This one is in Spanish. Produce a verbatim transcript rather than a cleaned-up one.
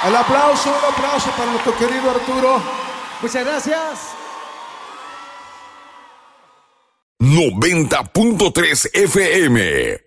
El aplauso, un aplauso para nuestro querido Arturo. Muchas gracias. noventa punto tres F M